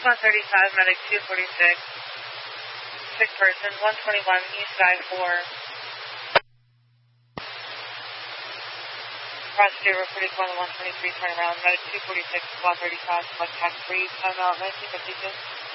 135, medic 246. Sick person, 121, East Side 4. Prosecutor reported one to 123, turn around, medic 246, 135, select tax free, timeout 1952.